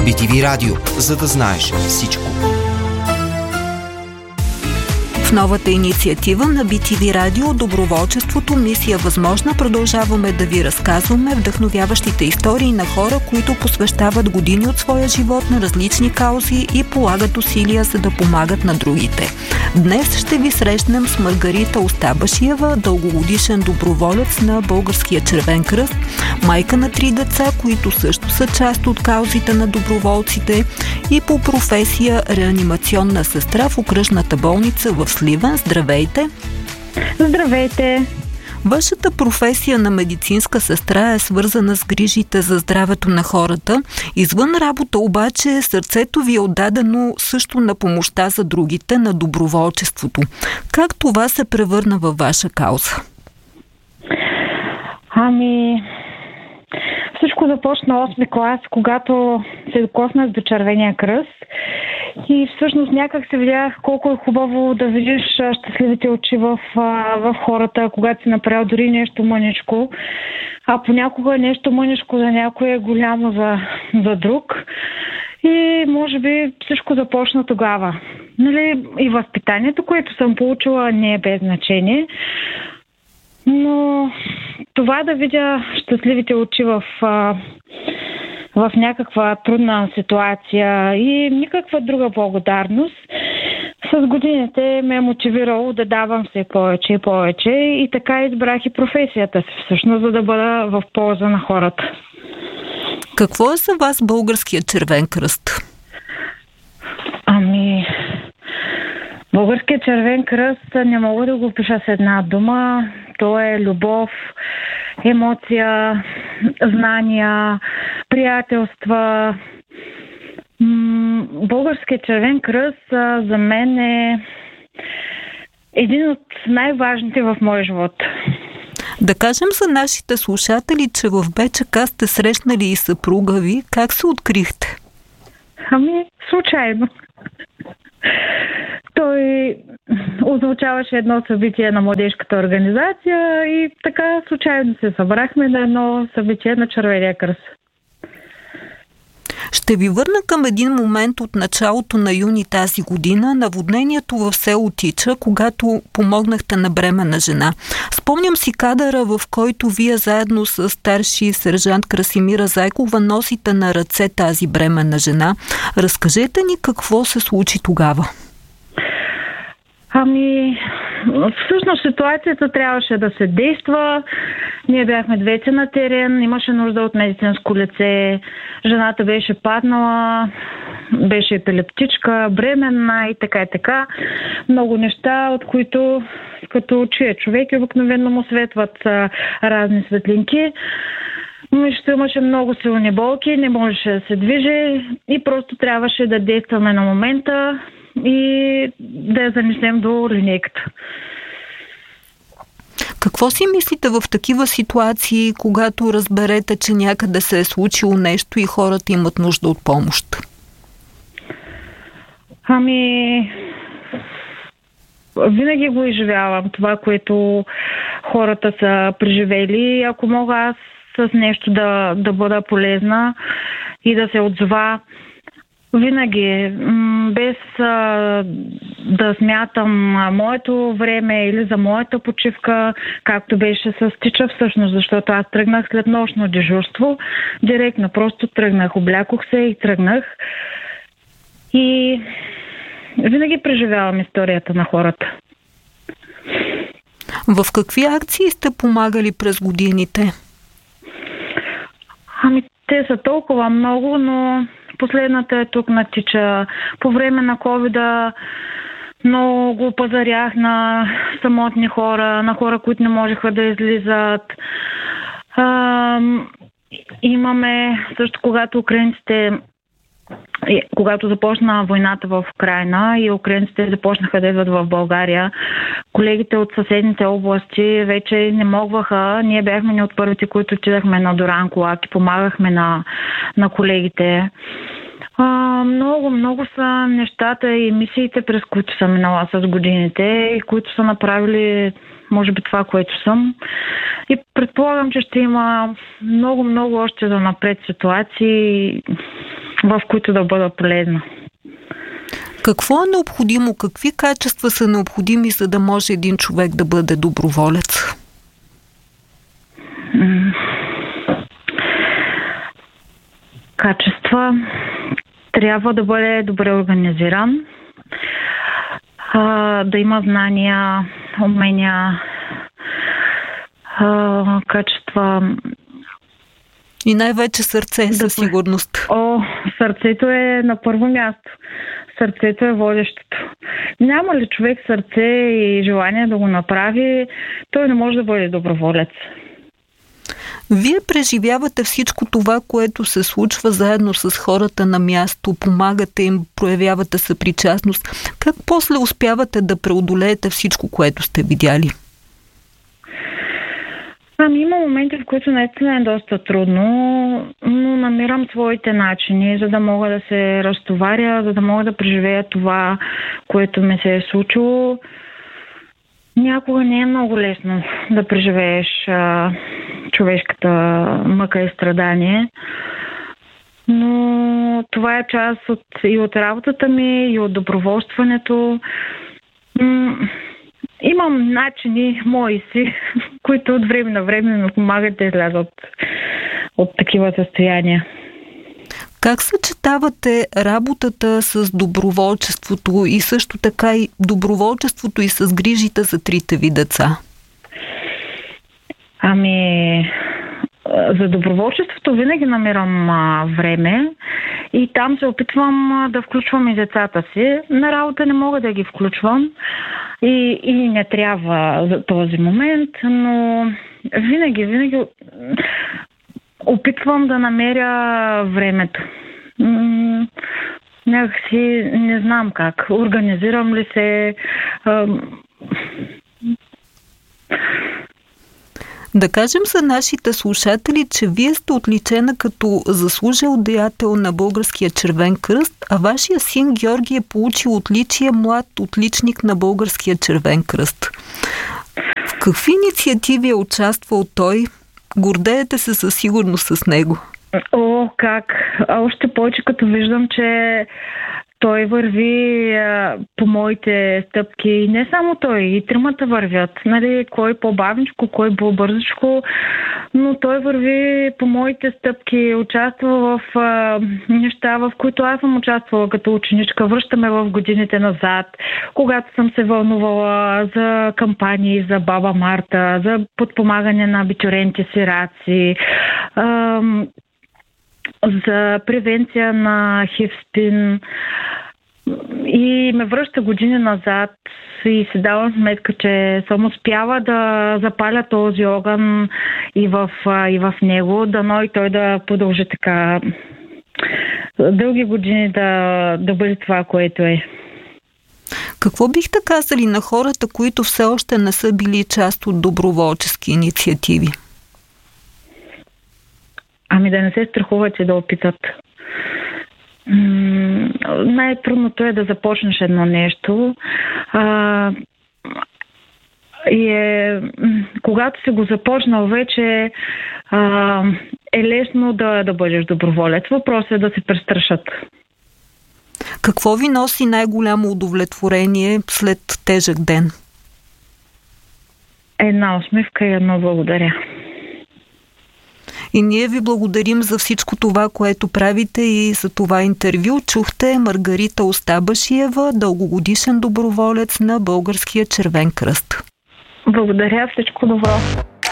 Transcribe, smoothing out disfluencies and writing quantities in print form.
BTV Радио, за да знаеш всичко. В новата инициатива на BTV Радио Доброволчеството мисия възможна продължаваме да ви разказваме вдъхновяващите истории на хора, които посвещават години от своя живот на различни каузи и полагат усилия, за да помагат на другите. Днес ще ви срещнем с Маргарита Остабашиева, дългогодишен доброволец на Българския червен кръст, майка на 3 деца, които също са част от каузите на доброволците, и по професия реанимационна сестра в окръжната болница в Сливен. Здравейте! Здравейте! Вашата професия на медицинска сестра е свързана с грижите за здравето на хората. Извън работа обаче сърцето ви е отдадено също на помощта за другите, на доброволчеството. Как това се превърна във ваша кауза? Всичко започна 8 клас, когато се докоснах до Червения кръст и всъщност някак се видях колко е хубаво да видиш щастливите очи в хората, когато си направил дори нещо мъничко, а понякога нещо мъничко за някой е голямо за друг. И може би всичко започна тогава. И възпитанието, което съм получила, не е без значение. Но това да видя щастливите очи в някаква трудна ситуация и никаква друга благодарност, с годините ме е мотивирало да давам все повече и повече и така избрах и професията си всъщност, за да бъда в полза на хората. Какво е за вас Българския червен кръст? Българският червен кръст не мога да го опиша с една дума. То е любов, емоция, знания, приятелства. Българският червен кръст за мен е един от най-важните в моя живот. Да кажем за нашите слушатели, че в БЧК сте срещнали и съпруга ви. Как се открихте? Случайно. Той озвучаваше едно събитие на младежката организация и така случайно се събрахме на едно събитие на Червения кръст. Ще ви върна към един момент от началото на юни тази година, наводнението в село Тича, когато помогнахте на бременна жена. Спомням си кадъра, в който вие заедно с старши сержант Красимира Зайкова носите на ръце тази бременна жена. Разкажете ни какво се случи тогава. Всъщност ситуацията трябваше да се действа. Ние бяхме двете на терен, имаше нужда от медицинско лице. Жената беше паднала, беше епилептичка, бременна и така и така. Много неща, от които като чуе човек обикновено му светват разни светлинки. Мъжето имаше много силни болки, не можеше да се движи и просто трябваше да действаме на момента и да я занесем до линейката. Какво си мислите в такива ситуации, когато разберете, че някъде се е случило нещо и хората имат нужда от помощ? Винаги го изживявам това, което хората са преживели. Ако мога аз с нещо да бъда полезна и да се отзова, винаги, без да смятам моето време или за моята почивка, както беше с Тича всъщност, защото аз тръгнах след нощно дежурство, директно просто тръгнах, облякох се и тръгнах. И винаги преживявам историята на хората. В какви акции сте помагали през годините? Те са толкова много, но последната е тук на Тича. По време на ковида много пазарях на самотни хора, на хора, които не можеха да излизат. Имаме също, когато започна войната в Украйна и украинците започнаха да идват в България, колегите от съседните области вече не могваха. Ние бяхме ни от първите, които отидахме на Дуранкулак и помагахме на колегите. Много са нещата и мисиите, през които съм минала с годините и които са направили, може би, това, което съм. И предполагам, че ще има много още за напред ситуации. в които да бъда полезна. Какво е необходимо? Какви качества са необходими, за да може един човек да бъде доброволец? Качества. Трябва да бъде добре организиран, да има знания, умения, качества. И най-вече сърце, със сигурност. Сърцето е на първо място. Сърцето е водещото. Няма ли човек сърце и желание да го направи, той не може да бъде доброволец. Вие преживявате всичко това, което се случва заедно с хората на място, помагате им, проявявате съпричастност. Как после успявате да преодолеете всичко, което сте видяли? Има моменти, в които наистина е доста трудно, но намирам своите начини, за да мога да се разтоваря, за да мога да преживея това, което ми се е случило. Някога не е много лесно да преживееш човешката мъка и страдание, но това е част и от работата ми, и от доброволстването. Имам начини мои си, които от време на време ми помагат да излязат от такива състояния. Как съчетавате работата с доброволчеството и също така и доброволчеството и с грижите за трите ви деца? За доброволчеството винаги намирам време и там се опитвам да включвам и децата си. На работа не мога да ги включвам и не трябва за този момент, но винаги опитвам да намеря времето. Някакси не знам как. Организирам ли се... Да кажем за нашите слушатели, че вие сте отличена като заслужил деятел на Българския червен кръст, а вашия син Георги е получил отличие млад отличник на Българския червен кръст. В какви инициативи е участвал той? Гордеете се със сигурност с него. Как? Още повече като виждам, че той върви по моите стъпки. И не само той, и тримата вървят. Кой по-бавничко, кой по-бързичко, но той върви по моите стъпки, участва в неща, в които аз съм участвала като ученичка. Връщаме в годините назад, когато съм се вълнувала за кампании за Баба Марта, за подпомагане на абитуриенти сираци, за превенция на HIV-СПИН и ме връща години назад и си давам сметка, че съм успяла да запаля този огън и в него, дано и той да продължи така дълги години да бъде това, което е. Какво бихте казали на хората, които все още не са били част от доброволчески инициативи? Да не се страхуват и да опитат. Най-трудното е да започнеш едно нещо. Когато си го започнал вече, е лесно да бъдеш доброволец. Въпросът е да се престрашат. Какво ви носи най-голямо удовлетворение след тежък ден? Една усмивка и едно благодаря. И ние ви благодарим за всичко това, което правите и за това интервю. Чухте Маргарита Остабашиева, дългогодишен доброволец на Българския червен кръст. Благодаря, всичко добро.